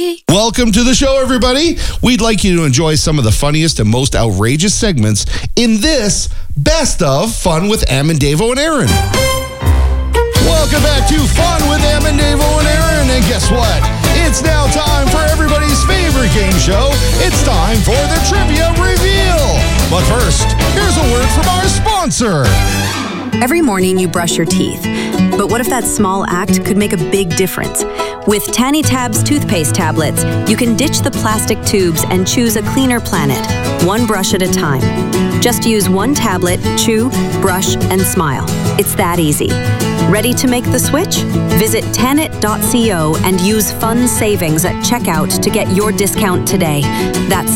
Welcome to the show, everybody. We'd like you to enjoy some of the funniest and most outrageous segments in this Best of Fun with Am and Davo and Aaron. Welcome back to Fun with Am and Davo and Aaron. And guess what? It's now time for everybody's favorite game show. It's time for the Trivia Reveal. But first, here's a word from our sponsor. Every morning you brush your teeth. But what if that small act could make a big difference? With Tanny Tabs toothpaste tablets, you can ditch the plastic tubes and choose a cleaner planet, one brush at a time. Just use one tablet, chew, brush, and smile. It's that easy. Ready to make the switch? Visit Tanit.co and use fund savings at checkout to get your discount today. That's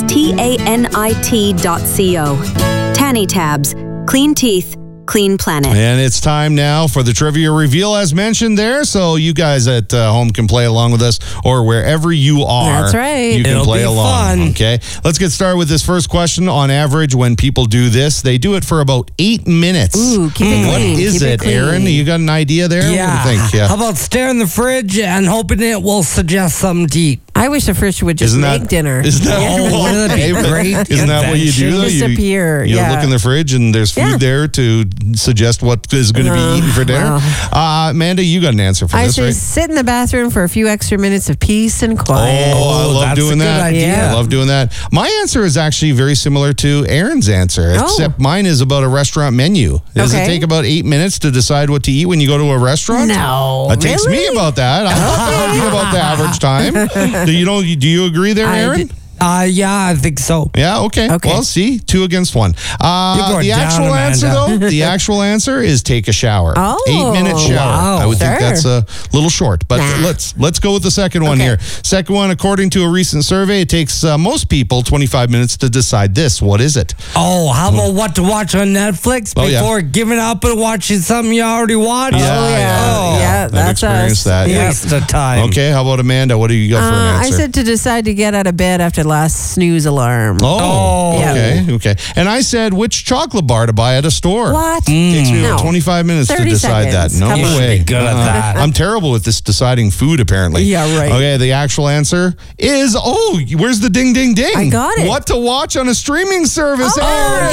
TANIT.co. Tanny Tabs. Clean teeth. Clean planet. And it's time now for the Trivia Reveal, as mentioned there. So you guys at home can play along with us, or wherever you are. That's right. You can It'll play be along. fun. Okay. Let's get started with this first question. On average, when people do this, they do it for about 8 minutes. Ooh, keep it What clean. is Keep it, clean. Aaron? You got an idea there? Yeah. What do you think? Yeah. How about stare in the fridge and hoping it will suggest something to eat? I wish the fridge would just make dinner. Isn't that, Oh, wouldn't that be great? Isn't that what you do? Invention. Though? Disappear, You yeah. look in the fridge and there's food Yeah. there to suggest what is going to be eaten for dinner. Amanda, you got an answer for I this, say right? sit in the bathroom for a few extra minutes of peace and quiet. Oh, I love that's doing a good that. idea. I love doing that. My answer is actually very similar to Aaron's answer, except mine is about a restaurant menu. Does it Okay. take about 8 minutes to decide what to eat when you go to a restaurant? No, It takes me really? about that. I'm talking about the average time. Do you agree there, Aaron? Yeah, I think so. Yeah, okay. Well, see, 2 against 1. going The down, actual answer, Amanda. though, the actual answer is take a shower. Oh, 8-minute shower. wow. I would think Sure. that's a little short, but let's go with the second one here. Second one, according to a recent survey, it takes most people 25 minutes to decide this. What is it? Oh, how about what to watch on Netflix Oh, yeah. before giving up and watching something you already watched? Yeah, I've that's experienced us. that. Yeah. Waste of time. Okay, how about Amanda? What do you got for an I answer? said to decide to get out of bed after the last snooze alarm. Oh, Yeah. okay. And I said which chocolate bar to buy at a store. What? Takes me about No. 25 minutes to 30 decide seconds. that. No Come on. way. Be good at that. I'm terrible with this deciding food, apparently. Yeah, right. Okay, the actual answer is, where's the ding, ding, ding? I got it. What to watch on a streaming service. Aaron!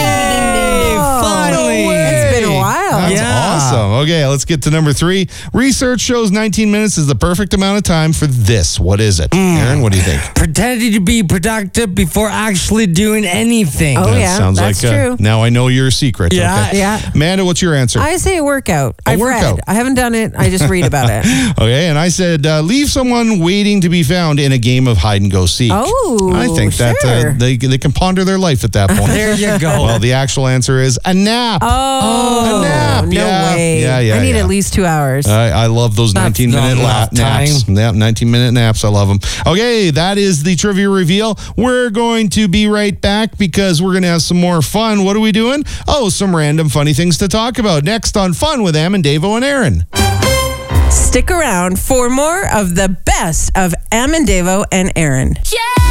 Hey, finally. No way. It's been a while. That's Yeah. awesome. Okay, let's get to number 3. Research shows 19 minutes is the perfect amount of time for this. What is it? Aaron, what do you think? Pretending to be productive before actually doing anything. Oh, That yeah, sounds that's like true. now I know your secret. Yeah. Okay. Yeah. Amanda, what's your answer? I say a workout. I've workout. read. I haven't done it. I just read about it. Okay, and I said leave someone waiting to be found in a game of hide and go seek. Oh, I think that sure. they can ponder their life at that point. There you go. Well, the actual answer is a nap. Oh, A nap. no Yeah. way. Yeah, I need at least 2 hours. I love those That's 19-minute not enough naps. Yeah, 19-minute naps. I love them. Okay, that is the trivia reveal. We're going to be right back because we're going to have some more fun. What are we doing? Oh, some random funny things to talk about. Next on Fun with Am and Davo and Aaron. Stick around for more of the best of Am and Davo and Aaron. Yeah!